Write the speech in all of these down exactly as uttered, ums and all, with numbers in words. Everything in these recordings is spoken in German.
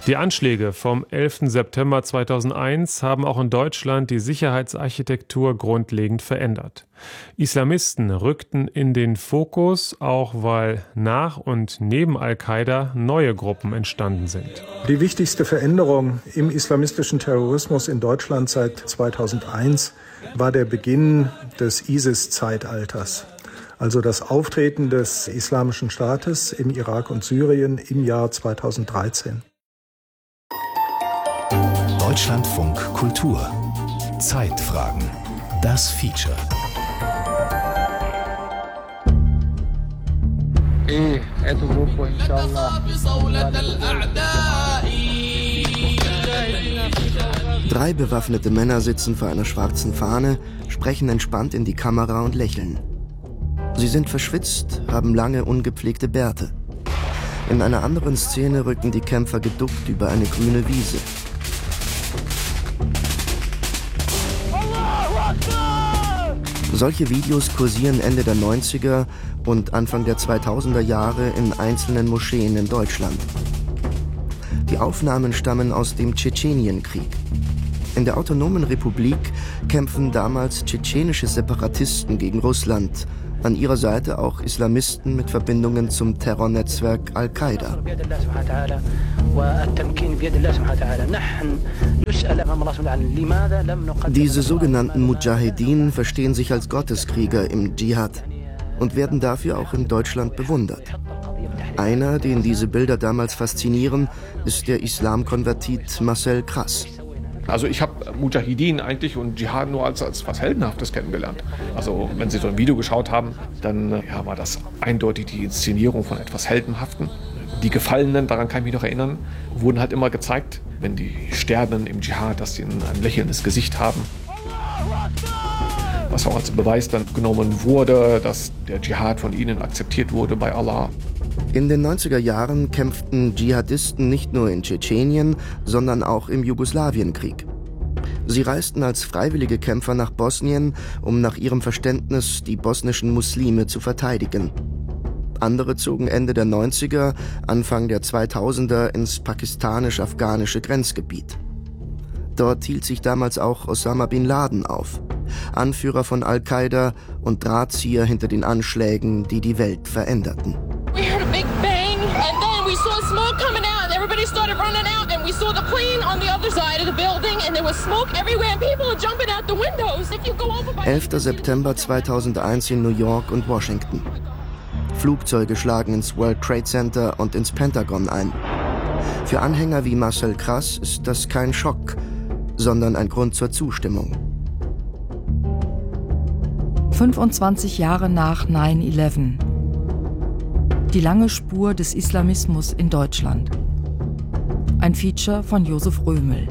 Die Anschläge vom elften September zweitausendeins haben auch in Deutschland die Sicherheitsarchitektur grundlegend verändert. Islamisten rückten in den Fokus, auch weil nach und neben Al-Qaida neue Gruppen entstanden sind. Die wichtigste Veränderung im islamistischen Terrorismus in Deutschland seit zweitausendeins war der Beginn des ISIS-Zeitalters. Also das Auftreten des Islamischen Staates im Irak und Syrien im Jahr zweitausenddreizehn. Deutschlandfunk Kultur. Zeitfragen. Das Feature. Drei bewaffnete Männer sitzen vor einer schwarzen Fahne, sprechen entspannt in die Kamera und lächeln. Sie sind verschwitzt, haben lange, ungepflegte Bärte. In einer anderen Szene rücken die Kämpfer geduckt über eine grüne Wiese. Solche Videos kursieren Ende der neunziger und Anfang der zweitausender Jahre in einzelnen Moscheen in Deutschland. Die Aufnahmen stammen aus dem Tschetschenienkrieg. In der Autonomen Republik kämpfen damals tschetschenische Separatisten gegen Russland, an ihrer Seite auch Islamisten mit Verbindungen zum Terrornetzwerk Al-Qaida. Diese sogenannten Mujahedin verstehen sich als Gotteskrieger im Dschihad und werden dafür auch in Deutschland bewundert. Einer, den diese Bilder damals faszinieren, ist der Islamkonvertit Marcel Krass. Also ich habe Mujahideen eigentlich und Dschihad nur als, als was Heldenhaftes kennengelernt. Also wenn Sie so ein Video geschaut haben, dann ja, war das eindeutig die Inszenierung von etwas Heldenhaften. Die Gefallenen, daran kann ich mich noch erinnern, wurden halt immer gezeigt, wenn die sterben im Dschihad, dass sie ein, ein lächelndes Gesicht haben. Was auch als Beweis dann genommen wurde, dass der Dschihad von ihnen akzeptiert wurde bei Allah. In den neunziger Jahren kämpften Dschihadisten nicht nur in Tschetschenien, sondern auch im Jugoslawienkrieg. Sie reisten als freiwillige Kämpfer nach Bosnien, um nach ihrem Verständnis die bosnischen Muslime zu verteidigen. Andere zogen Ende der neunziger, Anfang der zweitausender ins pakistanisch-afghanische Grenzgebiet. Dort hielt sich damals auch Osama bin Laden auf, Anführer von Al-Qaida und Drahtzieher hinter den Anschlägen, die die Welt veränderten. We heard a big bang, and then we saw smoke coming out. Everybody started running out, and we saw the plane on the other side of the building, and there was smoke everywhere, and people are jumping out the windows. If you go over by elfter September zweitausendeins in New York und Washington. Flugzeuge schlagen ins World Trade Center und ins Pentagon ein. Für Anhänger wie Marcel Krass ist das kein Schock, sondern ein Grund zur Zustimmung. fünfundzwanzig Jahre nach neun elf. Die lange Spur des Islamismus in Deutschland. Ein Feature von Josef Römel.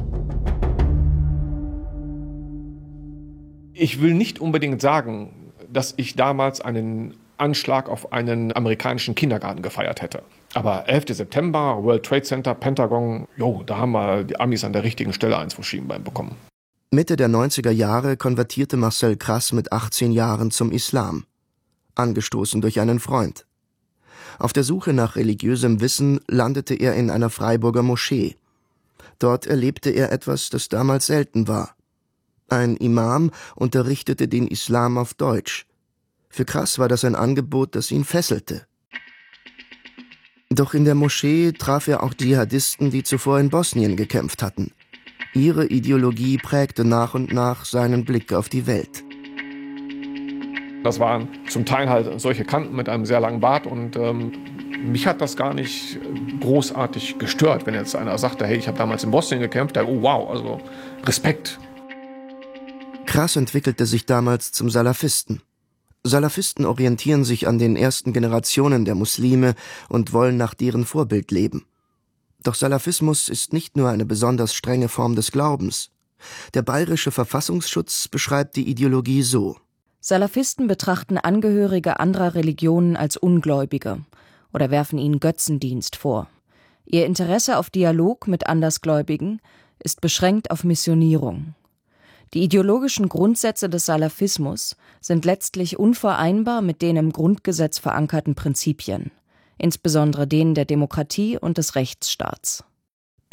Ich will nicht unbedingt sagen, dass ich damals einen Anschlag auf einen amerikanischen Kindergarten gefeiert hätte. Aber elfter September, World Trade Center, Pentagon, jo, da haben wir die Amis an der richtigen Stelle eins vom Schienbein bekommen. Mitte der neunziger Jahre konvertierte Marcel Krass mit achtzehn Jahren zum Islam, angestoßen durch einen Freund. Auf der Suche nach religiösem Wissen landete er in einer Freiburger Moschee. Dort erlebte er etwas, das damals selten war. Ein Imam unterrichtete den Islam auf Deutsch. Für Krass war das ein Angebot, das ihn fesselte. Doch in der Moschee traf er auch Dschihadisten, die zuvor in Bosnien gekämpft hatten. Ihre Ideologie prägte nach und nach seinen Blick auf die Welt. Das waren zum Teil halt solche Kanten mit einem sehr langen Bart und ähm, mich hat das gar nicht großartig gestört, wenn jetzt einer sagte, hey, ich habe damals in Bosnien gekämpft, oh wow, also Respekt. Krass entwickelte sich damals zum Salafisten. Salafisten orientieren sich an den ersten Generationen der Muslime und wollen nach deren Vorbild leben. Doch Salafismus ist nicht nur eine besonders strenge Form des Glaubens. Der bayerische Verfassungsschutz beschreibt die Ideologie so: Salafisten betrachten Angehörige anderer Religionen als Ungläubige oder werfen ihnen Götzendienst vor. Ihr Interesse auf Dialog mit Andersgläubigen ist beschränkt auf Missionierung. Die ideologischen Grundsätze des Salafismus sind letztlich unvereinbar mit den im Grundgesetz verankerten Prinzipien, insbesondere denen der Demokratie und des Rechtsstaats.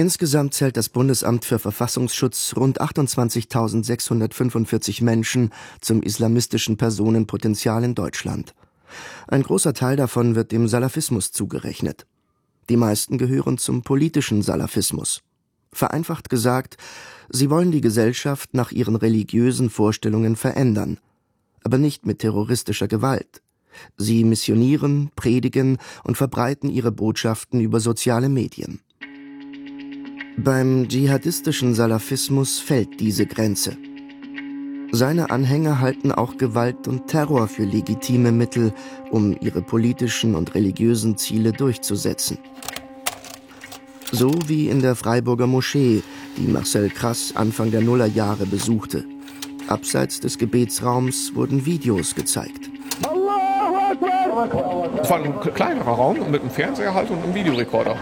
Insgesamt zählt das Bundesamt für Verfassungsschutz rund achtundzwanzigtausendsechshundertfünfundvierzig Menschen zum islamistischen Personenpotenzial in Deutschland. Ein großer Teil davon wird dem Salafismus zugerechnet. Die meisten gehören zum politischen Salafismus. Vereinfacht gesagt, sie wollen die Gesellschaft nach ihren religiösen Vorstellungen verändern, aber nicht mit terroristischer Gewalt. Sie missionieren, predigen und verbreiten ihre Botschaften über soziale Medien. Beim dschihadistischen Salafismus fällt diese Grenze. Seine Anhänger halten auch Gewalt und Terror für legitime Mittel, um ihre politischen und religiösen Ziele durchzusetzen. So wie in der Freiburger Moschee, die Marcel Krass Anfang der Nullerjahre besuchte. Abseits des Gebetsraums wurden Videos gezeigt. Es war ein kleinerer Raum mit einem Fernseher halt und einem Videorekorder.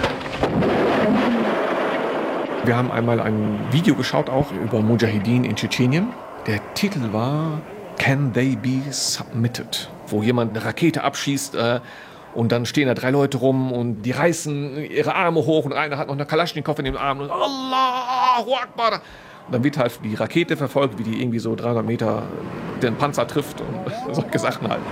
Wir haben einmal ein Video geschaut, auch über Mujahideen in Tschetschenien. Der Titel war Can They Be Submitted? Wo jemand eine Rakete abschießt äh, und dann stehen da drei Leute rum und die reißen ihre Arme hoch und einer hat noch eine Kalaschnikow in den Arm und Allahu Akbar. Und dann wird halt die Rakete verfolgt, wie die irgendwie so dreihundert Meter den Panzer trifft und solche Sachen halt.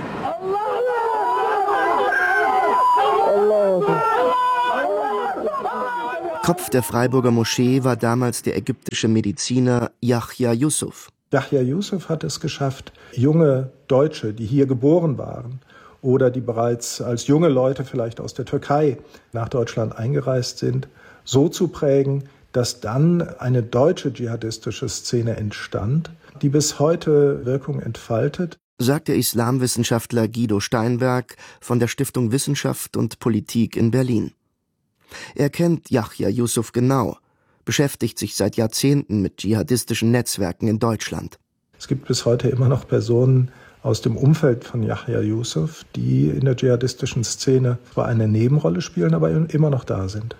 Kopf der Freiburger Moschee war damals der ägyptische Mediziner Yahya Yusuf. Yahya Yusuf hat es geschafft, junge Deutsche, die hier geboren waren oder die bereits als junge Leute vielleicht aus der Türkei nach Deutschland eingereist sind, so zu prägen, dass dann eine deutsche dschihadistische Szene entstand, die bis heute Wirkung entfaltet. Sagt der Islamwissenschaftler Guido Steinberg von der Stiftung Wissenschaft und Politik in Berlin. Er kennt Yahya Yusuf genau, beschäftigt sich seit Jahrzehnten mit dschihadistischen Netzwerken in Deutschland. Es gibt bis heute immer noch Personen aus dem Umfeld von Yahya Yusuf, die in der dschihadistischen Szene zwar eine Nebenrolle spielen, aber immer noch da sind.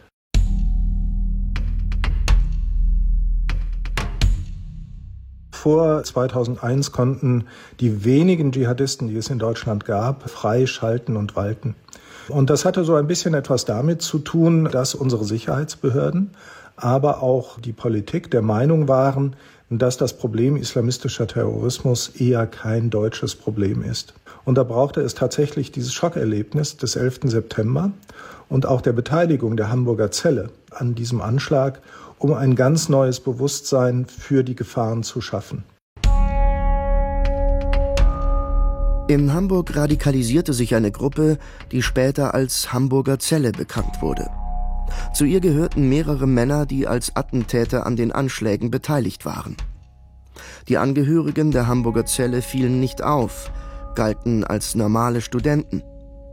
Vor zweitausendeins konnten die wenigen Dschihadisten, die es in Deutschland gab, frei schalten und walten. Und das hatte so ein bisschen etwas damit zu tun, dass unsere Sicherheitsbehörden, aber auch die Politik der Meinung waren, dass das Problem islamistischer Terrorismus eher kein deutsches Problem ist. Und da brauchte es tatsächlich dieses Schockerlebnis des elften September und auch der Beteiligung der Hamburger Zelle an diesem Anschlag, um ein ganz neues Bewusstsein für die Gefahren zu schaffen. In Hamburg radikalisierte sich eine Gruppe, die später als Hamburger Zelle bekannt wurde. Zu ihr gehörten mehrere Männer, die als Attentäter an den Anschlägen beteiligt waren. Die Angehörigen der Hamburger Zelle fielen nicht auf, galten als normale Studenten.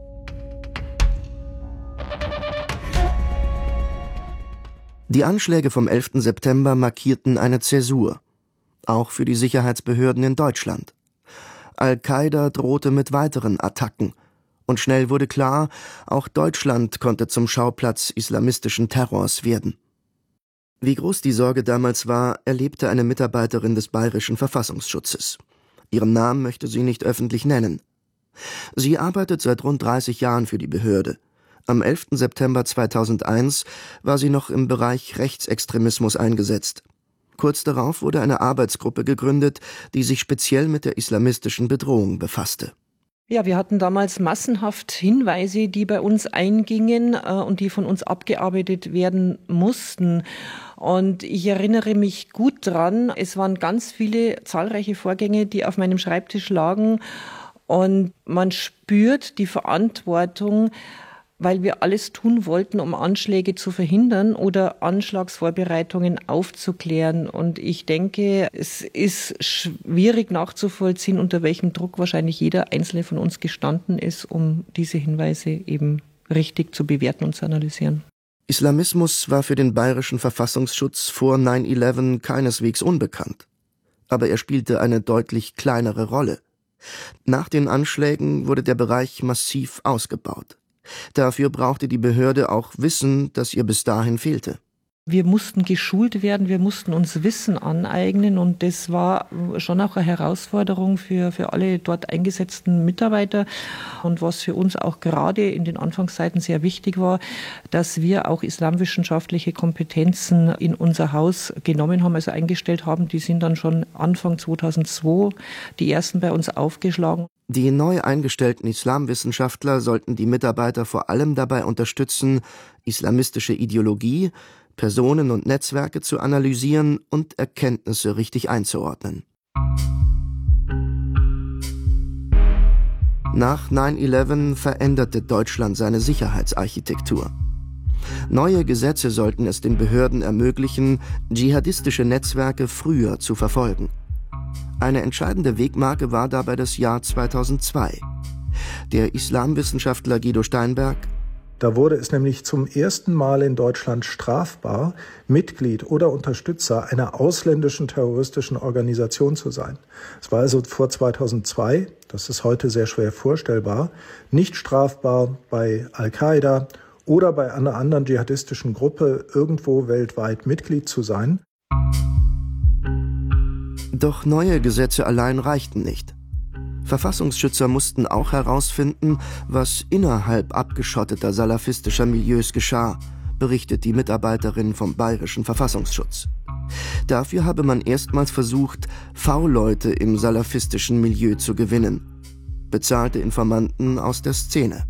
Die Anschläge vom elften September markierten eine Zäsur, auch für die Sicherheitsbehörden in Deutschland. Al-Qaida drohte mit weiteren Attacken. Und schnell wurde klar, auch Deutschland konnte zum Schauplatz islamistischen Terrors werden. Wie groß die Sorge damals war, erlebte eine Mitarbeiterin des Bayerischen Verfassungsschutzes. Ihren Namen möchte sie nicht öffentlich nennen. Sie arbeitet seit rund dreißig Jahren für die Behörde. Am elften September zweitausendeins war sie noch im Bereich Rechtsextremismus eingesetzt. Kurz darauf wurde eine Arbeitsgruppe gegründet, die sich speziell mit der islamistischen Bedrohung befasste. Ja, wir hatten damals massenhaft Hinweise, die bei uns eingingen äh, und die von uns abgearbeitet werden mussten. Und ich erinnere mich gut dran, es waren ganz viele zahlreiche Vorgänge, die auf meinem Schreibtisch lagen. Und man spürt die Verantwortung, weil wir alles tun wollten, um Anschläge zu verhindern oder Anschlagsvorbereitungen aufzuklären. Und ich denke, es ist schwierig nachzuvollziehen, unter welchem Druck wahrscheinlich jeder Einzelne von uns gestanden ist, um diese Hinweise eben richtig zu bewerten und zu analysieren. Islamismus war für den Bayerischen Verfassungsschutz vor neun elf keineswegs unbekannt. Aber er spielte eine deutlich kleinere Rolle. Nach den Anschlägen wurde der Bereich massiv ausgebaut. Dafür brauchte die Behörde auch Wissen, das ihr bis dahin fehlte. Wir mussten geschult werden, wir mussten uns Wissen aneignen und das war schon auch eine Herausforderung für, für alle dort eingesetzten Mitarbeiter. Und was für uns auch gerade in den Anfangszeiten sehr wichtig war, dass wir auch islamwissenschaftliche Kompetenzen in unser Haus genommen haben, also eingestellt haben. Die sind dann schon Anfang zweitausendzwei die ersten bei uns aufgeschlagen. Die neu eingestellten Islamwissenschaftler sollten die Mitarbeiter vor allem dabei unterstützen, islamistische Ideologie, Personen und Netzwerke zu analysieren und Erkenntnisse richtig einzuordnen. Nach neun elf veränderte Deutschland seine Sicherheitsarchitektur. Neue Gesetze sollten es den Behörden ermöglichen, dschihadistische Netzwerke früher zu verfolgen. Eine entscheidende Wegmarke war dabei das Jahr zweitausendzwei. Der Islamwissenschaftler Guido Steinberg: Da wurde es nämlich zum ersten Mal in Deutschland strafbar, Mitglied oder Unterstützer einer ausländischen terroristischen Organisation zu sein. Es war also vor zweitausendzwei, das ist heute sehr schwer vorstellbar, nicht strafbar, bei Al-Qaida oder bei einer anderen dschihadistischen Gruppe irgendwo weltweit Mitglied zu sein. Doch neue Gesetze allein reichten nicht. Verfassungsschützer mussten auch herausfinden, was innerhalb abgeschotteter salafistischer Milieus geschah, berichtet die Mitarbeiterin vom Bayerischen Verfassungsschutz. Dafür habe man erstmals versucht, V-Leute im salafistischen Milieu zu gewinnen. Bezahlte Informanten aus der Szene.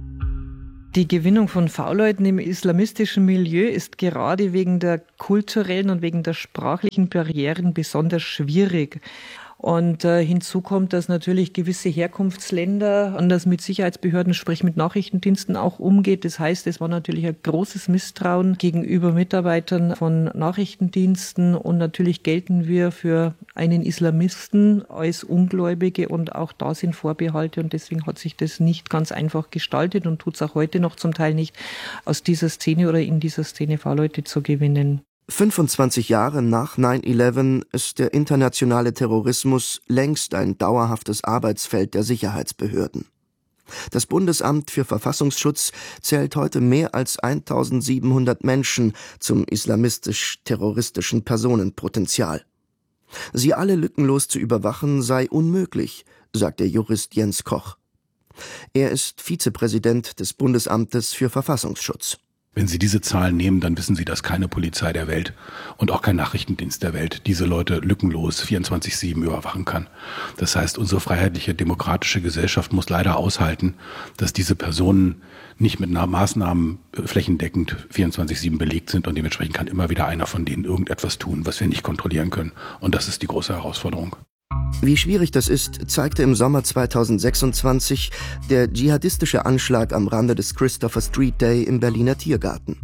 Die Gewinnung von V-Leuten im islamistischen Milieu ist gerade wegen der kulturellen und wegen der sprachlichen Barrieren besonders schwierig. Und äh, hinzu kommt, dass natürlich gewisse Herkunftsländer anders mit Sicherheitsbehörden, sprich mit Nachrichtendiensten auch umgeht. Das heißt, es war natürlich ein großes Misstrauen gegenüber Mitarbeitern von Nachrichtendiensten und natürlich gelten wir für einen Islamisten als Ungläubige und auch da sind Vorbehalte und deswegen hat sich das nicht ganz einfach gestaltet und tut es auch heute noch zum Teil nicht, aus dieser Szene oder in dieser Szene V-Leute zu gewinnen. fünfundzwanzig Jahre nach neun elf ist der internationale Terrorismus längst ein dauerhaftes Arbeitsfeld der Sicherheitsbehörden. Das Bundesamt für Verfassungsschutz zählt heute mehr als eintausendsiebenhundert Menschen zum islamistisch-terroristischen Personenpotenzial. Sie alle lückenlos zu überwachen sei unmöglich, sagt der Jurist Jens Koch. Er ist Vizepräsident des Bundesamtes für Verfassungsschutz. Wenn Sie diese Zahlen nehmen, dann wissen Sie, dass keine Polizei der Welt und auch kein Nachrichtendienst der Welt diese Leute lückenlos vierundzwanzig sieben überwachen kann. Das heißt, unsere freiheitliche, demokratische Gesellschaft muss leider aushalten, dass diese Personen nicht mit Maßnahmen flächendeckend vierundzwanzig sieben belegt sind und dementsprechend kann immer wieder einer von denen irgendetwas tun, was wir nicht kontrollieren können. Und das ist die große Herausforderung. Wie schwierig das ist, zeigte im Sommer zweitausendsechsundzwanzig der dschihadistische Anschlag am Rande des Christopher Street Day im Berliner Tiergarten.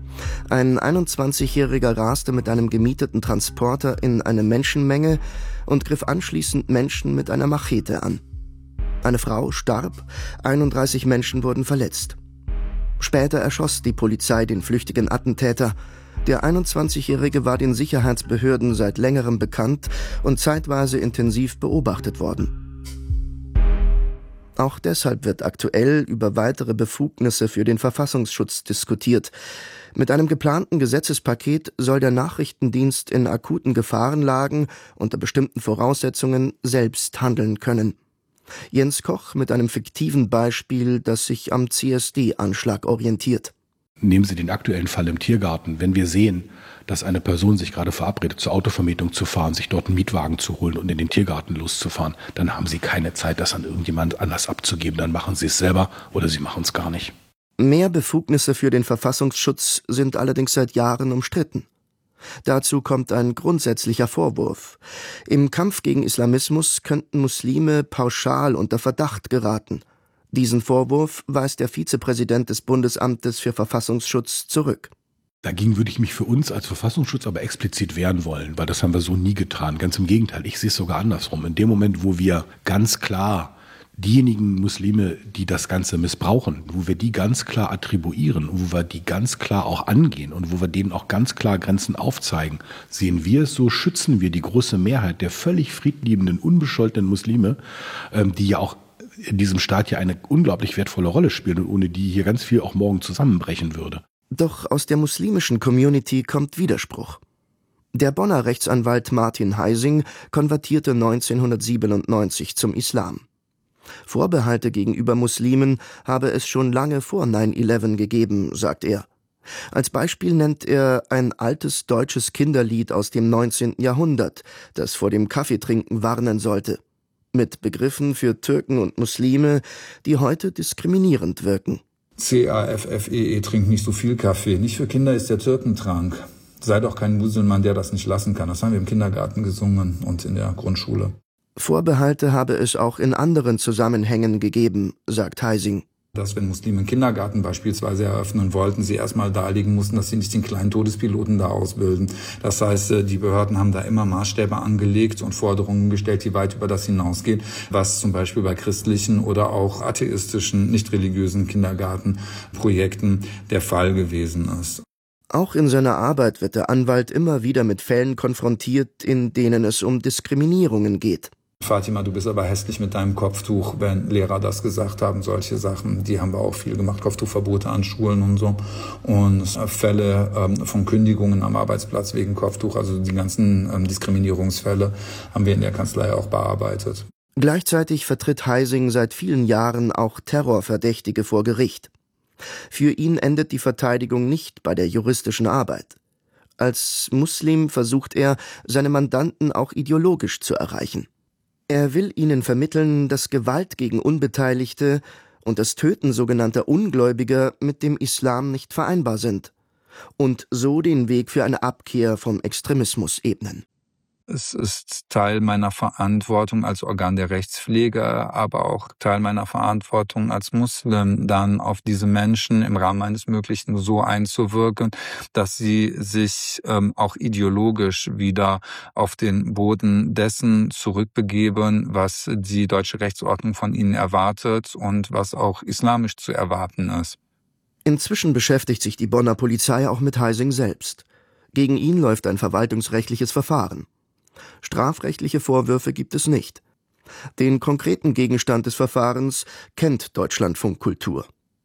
Ein einundzwanzigjähriger raste mit einem gemieteten Transporter in eine Menschenmenge und griff anschließend Menschen mit einer Machete an. Eine Frau starb, einunddreißig Menschen wurden verletzt. Später erschoss die Polizei den flüchtigen Attentäter. Der einundzwanzigjährige war den Sicherheitsbehörden seit längerem bekannt und zeitweise intensiv beobachtet worden. Auch deshalb wird aktuell über weitere Befugnisse für den Verfassungsschutz diskutiert. Mit einem geplanten Gesetzespaket soll der Nachrichtendienst in akuten Gefahrenlagen unter bestimmten Voraussetzungen selbst handeln können. Jens Koch mit einem fiktiven Beispiel, das sich am C S D-Anschlag orientiert. Nehmen Sie den aktuellen Fall im Tiergarten. Wenn wir sehen, dass eine Person sich gerade verabredet, zur Autovermietung zu fahren, sich dort einen Mietwagen zu holen und in den Tiergarten loszufahren, dann haben Sie keine Zeit, das an irgendjemand anders abzugeben. Dann machen Sie es selber oder Sie machen es gar nicht. Mehr Befugnisse für den Verfassungsschutz sind allerdings seit Jahren umstritten. Dazu kommt ein grundsätzlicher Vorwurf. Im Kampf gegen Islamismus könnten Muslime pauschal unter Verdacht geraten. Diesen Vorwurf weist der Vizepräsident des Bundesamtes für Verfassungsschutz zurück. Dagegen würde ich mich für uns als Verfassungsschutz aber explizit wehren wollen, weil das haben wir so nie getan. Ganz im Gegenteil, ich sehe es sogar andersrum. In dem Moment, wo wir ganz klar diejenigen Muslime, die das Ganze missbrauchen, wo wir die ganz klar attribuieren, wo wir die ganz klar auch angehen und wo wir denen auch ganz klar Grenzen aufzeigen, sehen wir es so, schützen wir die große Mehrheit der völlig friedliebenden, unbescholtenen Muslime, die ja auch in diesem Staat ja eine unglaublich wertvolle Rolle spielen und ohne die hier ganz viel auch morgen zusammenbrechen würde. Doch aus der muslimischen Community kommt Widerspruch. Der Bonner Rechtsanwalt Martin Heising konvertierte neunzehnhundertsiebenundneunzig zum Islam. Vorbehalte gegenüber Muslimen habe es schon lange vor neun elf gegeben, sagt er. Als Beispiel nennt er ein altes deutsches Kinderlied aus dem neunzehnten Jahrhundert, das vor dem Kaffeetrinken warnen sollte, mit Begriffen für Türken und Muslime, die heute diskriminierend wirken. C A F F E E, trink nicht so viel Kaffee. Nicht für Kinder ist der Türkentrank. Sei doch kein Muselmann, der das nicht lassen kann. Das haben wir im Kindergarten gesungen und in der Grundschule. Vorbehalte habe es auch in anderen Zusammenhängen gegeben, sagt Heising. Dass, wenn Muslime einen Kindergarten beispielsweise eröffnen wollten, sie erstmal darlegen mussten, dass sie nicht den kleinen Todespiloten da ausbilden. Das heißt, die Behörden haben da immer Maßstäbe angelegt und Forderungen gestellt, die weit über das hinausgehen, was zum Beispiel bei christlichen oder auch atheistischen, nicht religiösen Kindergartenprojekten der Fall gewesen ist. Auch in seiner Arbeit wird der Anwalt immer wieder mit Fällen konfrontiert, in denen es um Diskriminierungen geht. Fatima, du bist aber hässlich mit deinem Kopftuch, wenn Lehrer das gesagt haben, solche Sachen, die haben wir auch viel gemacht, Kopftuchverbote an Schulen und so. Und Fälle ähm, von Kündigungen am Arbeitsplatz wegen Kopftuch, also die ganzen ähm, Diskriminierungsfälle haben wir in der Kanzlei auch bearbeitet. Gleichzeitig vertritt Heising seit vielen Jahren auch Terrorverdächtige vor Gericht. Für ihn endet die Verteidigung nicht bei der juristischen Arbeit. Als Muslim versucht er, seine Mandanten auch ideologisch zu erreichen. Er will ihnen vermitteln, dass Gewalt gegen Unbeteiligte und das Töten sogenannter Ungläubiger mit dem Islam nicht vereinbar sind und so den Weg für eine Abkehr vom Extremismus ebnen. Es ist Teil meiner Verantwortung als Organ der Rechtspflege, aber auch Teil meiner Verantwortung als Muslim, dann auf diese Menschen im Rahmen meines Möglichen so einzuwirken, dass sie sich ähm, auch ideologisch wieder auf den Boden dessen zurückbegeben, was die deutsche Rechtsordnung von ihnen erwartet und was auch islamisch zu erwarten ist. Inzwischen beschäftigt sich die Bonner Polizei auch mit Heising selbst. Gegen ihn läuft ein verwaltungsrechtliches Verfahren. Strafrechtliche Vorwürfe gibt es nicht. Den konkreten Gegenstand des Verfahrens kennt Deutschlandfunk Kultur.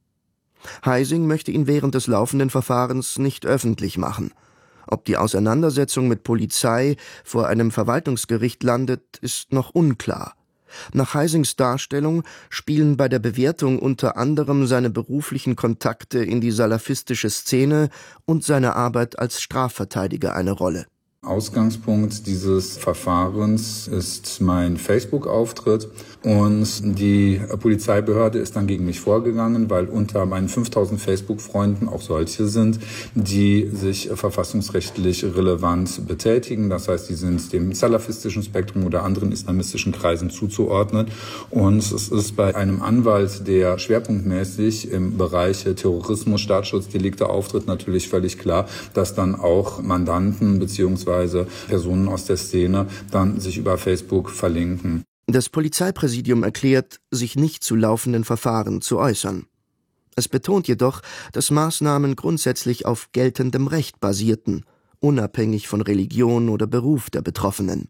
Heising möchte ihn während des laufenden Verfahrens nicht öffentlich machen. Ob die Auseinandersetzung mit Polizei vor einem Verwaltungsgericht landet, ist noch unklar. Nach Heisings Darstellung spielen bei der Bewertung unter anderem seine beruflichen Kontakte in die salafistische Szene und seine Arbeit als Strafverteidiger eine Rolle. Ausgangspunkt dieses Verfahrens ist mein Facebook-Auftritt und die Polizeibehörde ist dann gegen mich vorgegangen, weil unter meinen fünftausend Facebook-Freunden auch solche sind, die sich verfassungsrechtlich relevant betätigen. Das heißt, die sind dem salafistischen Spektrum oder anderen islamistischen Kreisen zuzuordnen. Und es ist bei einem Anwalt, der schwerpunktmäßig im Bereich Terrorismus, Staatsschutzdelikte auftritt, natürlich völlig klar, dass dann auch Mandanten bzw. Personen aus der Szene dann sich über Facebook verlinken. Das Polizeipräsidium erklärt, sich nicht zu laufenden Verfahren zu äußern. Es betont jedoch, dass Maßnahmen grundsätzlich auf geltendem Recht basierten, unabhängig von Religion oder Beruf der Betroffenen.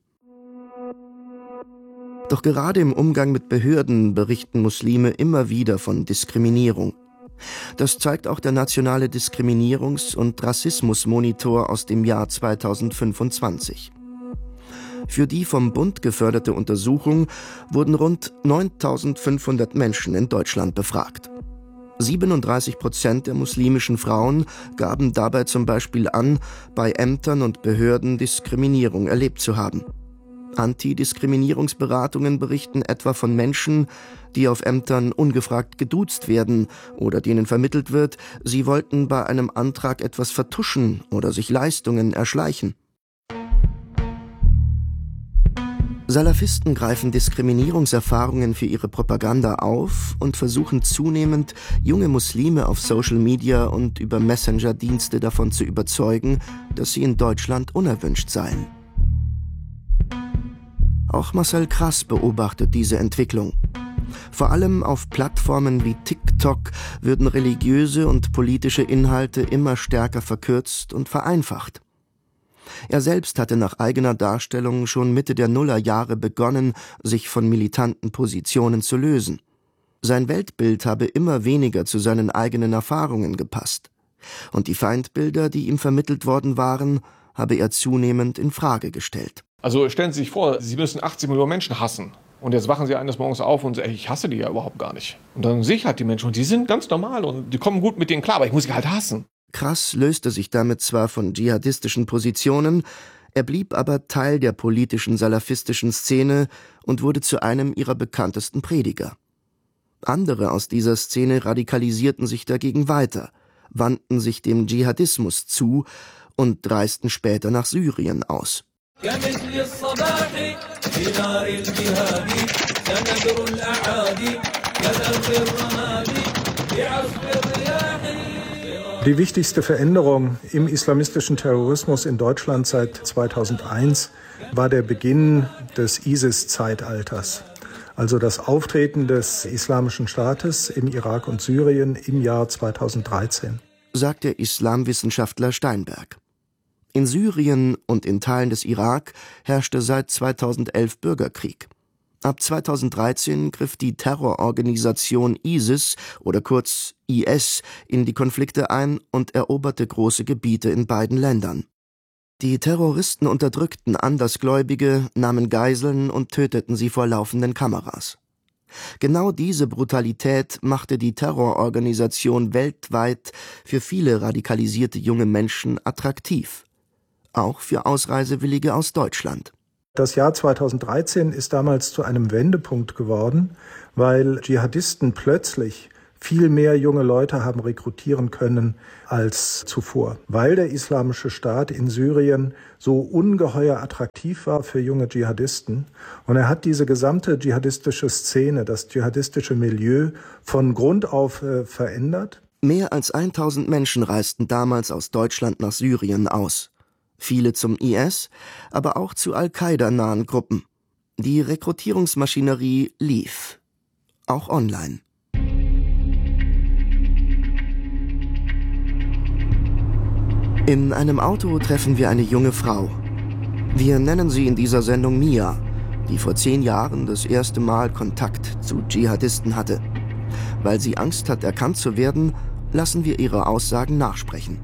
Doch gerade im Umgang mit Behörden berichten Muslime immer wieder von Diskriminierung. Das zeigt auch der nationale Diskriminierungs- und Rassismusmonitor aus dem Jahr zweitausendfünfundzwanzig. Für die vom Bund geförderte Untersuchung wurden rund neuntausendfünfhundert Menschen in Deutschland befragt. siebenunddreißig Prozent der muslimischen Frauen gaben dabei zum Beispiel an, bei Ämtern und Behörden Diskriminierung erlebt zu haben. Antidiskriminierungsberatungen berichten etwa von Menschen, die auf Ämtern ungefragt geduzt werden oder denen vermittelt wird, sie wollten bei einem Antrag etwas vertuschen oder sich Leistungen erschleichen. Salafisten greifen Diskriminierungserfahrungen für ihre Propaganda auf und versuchen zunehmend, junge Muslime auf Social Media und über Messenger-Dienste davon zu überzeugen, dass sie in Deutschland unerwünscht seien. Auch Marcel Krass beobachtet diese Entwicklung. Vor allem auf Plattformen wie TikTok würden religiöse und politische Inhalte immer stärker verkürzt und vereinfacht. Er selbst hatte nach eigener Darstellung schon Mitte der Nullerjahre begonnen, sich von militanten Positionen zu lösen. Sein Weltbild habe immer weniger zu seinen eigenen Erfahrungen gepasst. Und die Feindbilder, die ihm vermittelt worden waren, habe er zunehmend in Frage gestellt. Also stellen Sie sich vor, Sie müssen achtzig Millionen Menschen hassen. Und jetzt wachen Sie eines Morgens auf und sagen, ey, ich hasse die ja überhaupt gar nicht. Und dann sehe ich halt die Menschen und die sind ganz normal und die kommen gut mit denen klar, aber ich muss sie halt hassen. Krass löste sich damit zwar von dschihadistischen Positionen, er blieb aber Teil der politischen salafistischen Szene und wurde zu einem ihrer bekanntesten Prediger. Andere aus dieser Szene radikalisierten sich dagegen weiter, wandten sich dem Dschihadismus zu und reisten später nach Syrien aus. Die wichtigste Veränderung im islamistischen Terrorismus in Deutschland seit zweitausendeins war der Beginn des ISIS-Zeitalters, also das Auftreten des Islamischen Staates im Irak und Syrien im Jahr zweitausenddreizehn. Sagt der Islamwissenschaftler Steinberg. In Syrien und in Teilen des Irak herrschte seit zweitausendelf Bürgerkrieg. Ab zweitausenddreizehn griff die Terrororganisation ISIS oder kurz I S in die Konflikte ein und eroberte große Gebiete in beiden Ländern. Die Terroristen unterdrückten Andersgläubige, nahmen Geiseln und töteten sie vor laufenden Kameras. Genau diese Brutalität machte die Terrororganisation weltweit für viele radikalisierte junge Menschen attraktiv. Auch für Ausreisewillige aus Deutschland. Das Jahr zweitausenddreizehn ist damals zu einem Wendepunkt geworden, weil Dschihadisten plötzlich viel mehr junge Leute haben rekrutieren können als zuvor, weil der Islamische Staat in Syrien so ungeheuer attraktiv war für junge Dschihadisten. Und er hat diese gesamte dschihadistische Szene, das dschihadistische Milieu von Grund auf äh, verändert. Mehr als tausend Menschen reisten damals aus Deutschland nach Syrien aus. Viele zum I S, aber auch zu Al-Qaida-nahen Gruppen. Die Rekrutierungsmaschinerie lief, auch online. In einem Auto treffen wir eine junge Frau. Wir nennen sie in dieser Sendung Mia, die vor zehn Jahren das erste Mal Kontakt zu Dschihadisten hatte. Weil sie Angst hat, erkannt zu werden, lassen wir ihre Aussagen nachsprechen.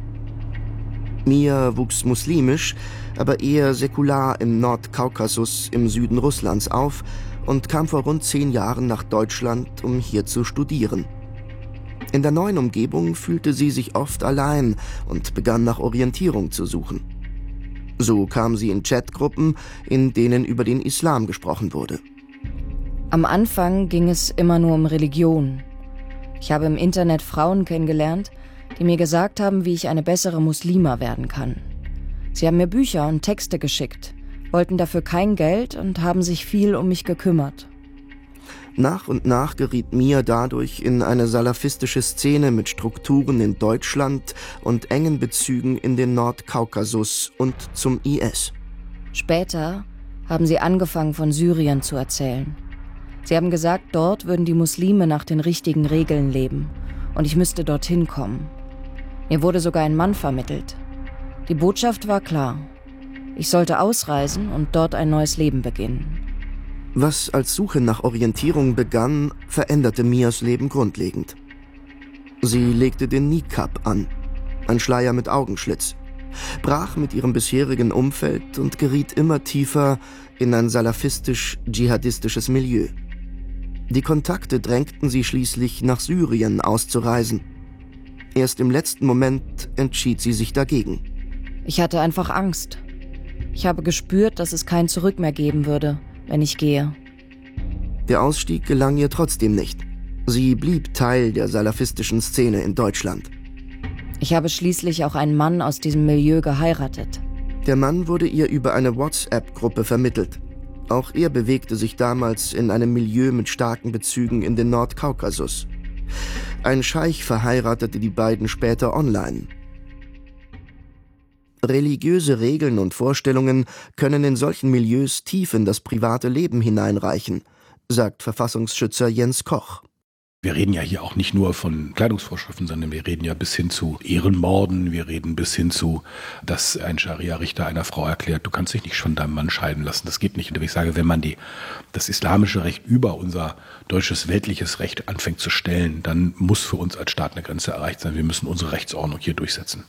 Mia wuchs muslimisch, aber eher säkular im Nordkaukasus im Süden Russlands auf und kam vor rund zehn Jahren nach Deutschland, um hier zu studieren. In der neuen Umgebung fühlte sie sich oft allein und begann nach Orientierung zu suchen. So kam sie in Chatgruppen, in denen über den Islam gesprochen wurde. Am Anfang ging es immer nur um Religion. Ich habe im Internet Frauen kennengelernt, die mir gesagt haben, wie ich eine bessere Muslima werden kann. Sie haben mir Bücher und Texte geschickt, wollten dafür kein Geld und haben sich viel um mich gekümmert. Nach und nach geriet Mia dadurch in eine salafistische Szene mit Strukturen in Deutschland und engen Bezügen in den Nordkaukasus und zum I S. Später haben sie angefangen, von Syrien zu erzählen. Sie haben gesagt, dort würden die Muslime nach den richtigen Regeln leben und ich müsste dorthin kommen. Mir wurde sogar ein Mann vermittelt. Die Botschaft war klar. Ich sollte ausreisen und dort ein neues Leben beginnen. Was als Suche nach Orientierung begann, veränderte Mias Leben grundlegend. Sie legte den Niqab an, ein Schleier mit Augenschlitz, brach mit ihrem bisherigen Umfeld und geriet immer tiefer in ein salafistisch-dschihadistisches Milieu. Die Kontakte drängten sie schließlich, nach Syrien auszureisen. Erst im letzten Moment entschied sie sich dagegen. Ich hatte einfach Angst. Ich habe gespürt, dass es kein Zurück mehr geben würde, wenn ich gehe. Der Ausstieg gelang ihr trotzdem nicht. Sie blieb Teil der salafistischen Szene in Deutschland. Ich habe schließlich auch einen Mann aus diesem Milieu geheiratet. Der Mann wurde ihr über eine WhatsApp-Gruppe vermittelt. Auch er bewegte sich damals in einem Milieu mit starken Bezügen in den Nordkaukasus. Ein Scheich verheiratete die beiden später online. Religiöse Regeln und Vorstellungen können in solchen Milieus tief in das private Leben hineinreichen, sagt Verfassungsschützer Jens Koch. Wir reden ja hier auch nicht nur von Kleidungsvorschriften, sondern wir reden ja bis hin zu Ehrenmorden, wir reden bis hin zu, dass ein Scharia-Richter einer Frau erklärt, du kannst dich nicht von deinem Mann scheiden lassen, das geht nicht. Und ich sage, wenn man die, das islamische Recht über unser deutsches weltliches Recht anfängt zu stellen, dann muss für uns als Staat eine Grenze erreicht sein. Wir müssen unsere Rechtsordnung hier durchsetzen.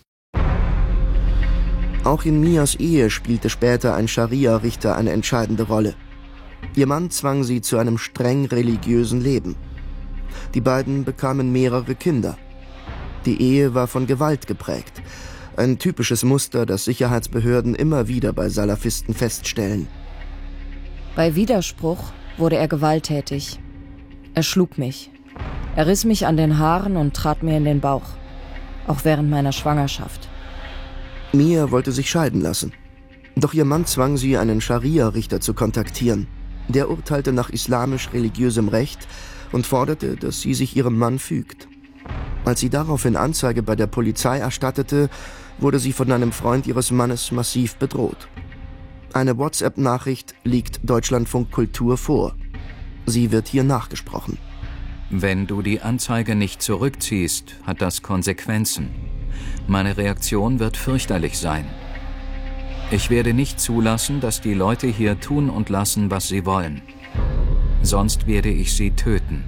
Auch in Mias Ehe spielte später ein Scharia-Richter eine entscheidende Rolle. Ihr Mann zwang sie zu einem streng religiösen Leben. Die beiden bekamen mehrere Kinder. Die Ehe war von Gewalt geprägt. Ein typisches Muster, das Sicherheitsbehörden immer wieder bei Salafisten feststellen. Bei Widerspruch wurde er gewalttätig. Er schlug mich. Er riss mich an den Haaren und trat mir in den Bauch. Auch während meiner Schwangerschaft. Mia wollte sich scheiden lassen. Doch ihr Mann zwang sie, einen Scharia-Richter zu kontaktieren. Der urteilte nach islamisch-religiösem Recht und forderte, dass sie sich ihrem Mann fügt. Als sie daraufhin Anzeige bei der Polizei erstattete, wurde sie von einem Freund ihres Mannes massiv bedroht. Eine WhatsApp-Nachricht liegt Deutschlandfunk Kultur vor. Sie wird hier nachgesprochen. Wenn du die Anzeige nicht zurückziehst, hat das Konsequenzen. Meine Reaktion wird fürchterlich sein. Ich werde nicht zulassen, dass die Leute hier tun und lassen, was sie wollen. Sonst werde ich sie töten.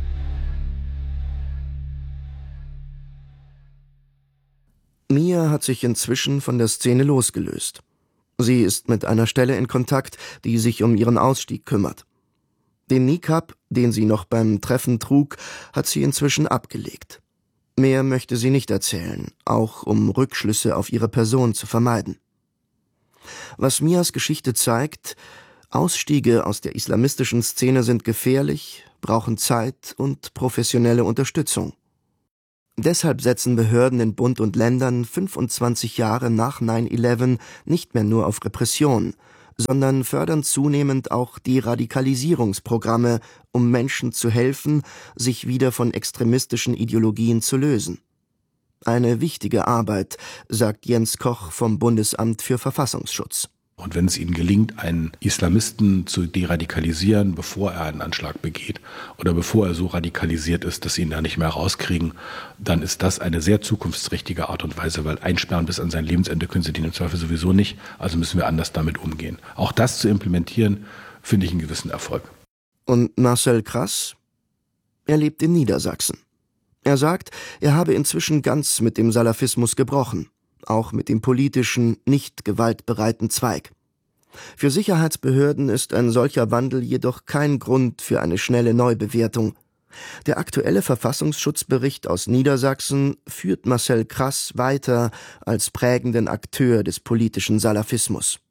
Mia hat sich inzwischen von der Szene losgelöst. Sie ist mit einer Stelle in Kontakt, die sich um ihren Ausstieg kümmert. Den Nikab, den sie noch beim Treffen trug, hat sie inzwischen abgelegt. Mehr möchte sie nicht erzählen, auch um Rückschlüsse auf ihre Person zu vermeiden. Was Mias Geschichte zeigt: Ausstiege aus der islamistischen Szene sind gefährlich, brauchen Zeit und professionelle Unterstützung. Deshalb setzen Behörden in Bund und Ländern fünfundzwanzig Jahre nach neun elf nicht mehr nur auf Repression, sondern fördern zunehmend auch Deradikalisierungsprogramme, um Menschen zu helfen, sich wieder von extremistischen Ideologien zu lösen. Eine wichtige Arbeit, sagt Jens Koch vom Bundesamt für Verfassungsschutz. Und wenn es ihnen gelingt, einen Islamisten zu deradikalisieren, bevor er einen Anschlag begeht oder bevor er so radikalisiert ist, dass sie ihn da nicht mehr rauskriegen, dann ist das eine sehr zukunftsträchtige Art und Weise, weil einsperren bis an sein Lebensende können sie den im Zweifel sowieso nicht, also müssen wir anders damit umgehen. Auch das zu implementieren, finde ich einen gewissen Erfolg. Und Marcel Krass? Er lebt in Niedersachsen. Er sagt, er habe inzwischen ganz mit dem Salafismus gebrochen. Auch mit dem politischen, nicht gewaltbereiten Zweig. Für Sicherheitsbehörden ist ein solcher Wandel jedoch kein Grund für eine schnelle Neubewertung. Der aktuelle Verfassungsschutzbericht aus Niedersachsen führt Marcel Krass weiter als prägenden Akteur des politischen Salafismus.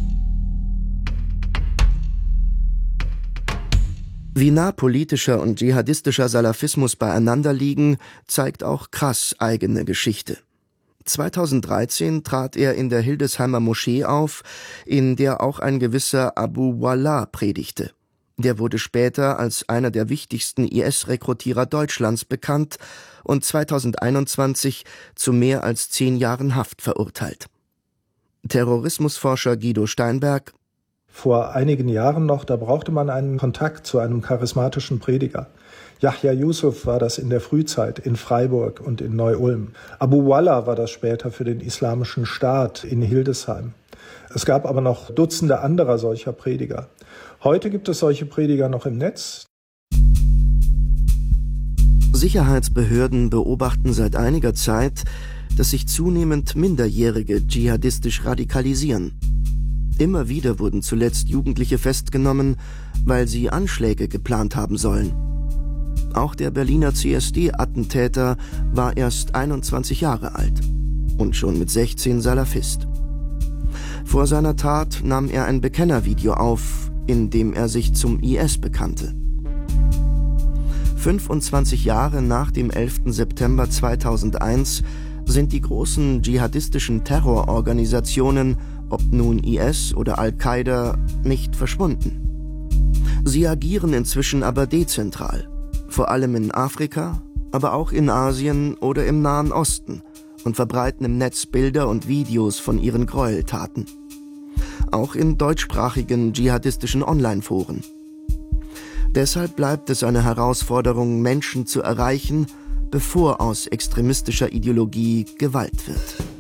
Wie nah politischer und dschihadistischer Salafismus beieinander liegen, zeigt auch Krass' eigene Geschichte. zweitausenddreizehn trat er in der Hildesheimer Moschee auf, in der auch ein gewisser Abu Wallah predigte. Der wurde später als einer der wichtigsten I S-Rekrutierer Deutschlands bekannt und zweitausendeinundzwanzig zu mehr als zehn Jahren Haft verurteilt. Terrorismusforscher Guido Steinberg: Vor einigen Jahren noch, da brauchte man einen Kontakt zu einem charismatischen Prediger. Yahya Yusuf war das in der Frühzeit in Freiburg und in Neu-Ulm. Abu Wallah war das später für den Islamischen Staat in Hildesheim. Es gab aber noch Dutzende anderer solcher Prediger. Heute gibt es solche Prediger noch im Netz. Sicherheitsbehörden beobachten seit einiger Zeit, dass sich zunehmend Minderjährige dschihadistisch radikalisieren. Immer wieder wurden zuletzt Jugendliche festgenommen, weil sie Anschläge geplant haben sollen. Auch der Berliner C S D-Attentäter war erst einundzwanzig Jahre alt und schon mit sechzehn Salafist. Vor seiner Tat nahm er ein Bekennervideo auf, in dem er sich zum I S bekannte. fünfundzwanzig Jahre nach dem elften September zweitausendeins sind die großen dschihadistischen Terrororganisationen, ob nun I S oder Al-Qaida, nicht verschwunden. Sie agieren inzwischen aber dezentral. Vor allem in Afrika, aber auch in Asien oder im Nahen Osten und verbreiten im Netz Bilder und Videos von ihren Gräueltaten. Auch in deutschsprachigen dschihadistischen Online-Foren. Deshalb bleibt es eine Herausforderung, Menschen zu erreichen, bevor aus extremistischer Ideologie Gewalt wird.